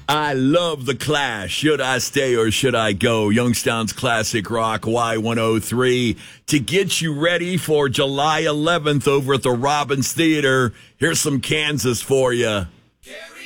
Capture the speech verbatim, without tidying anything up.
I love the Clash. Should I stay or should I go? Youngstown's Classic Rock Y one oh three to get you ready for July eleventh over at the Robbins Theater. Here's some Kansas for you.